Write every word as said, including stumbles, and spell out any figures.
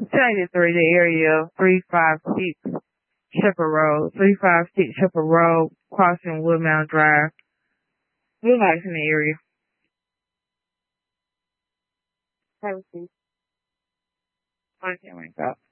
ten eighty-three, the area of three fifty-six Shepherd Road. three fifty-six Shepherd Road, crossing Woodmount Drive. We're nice in the area. Have a seat. I can't wake up.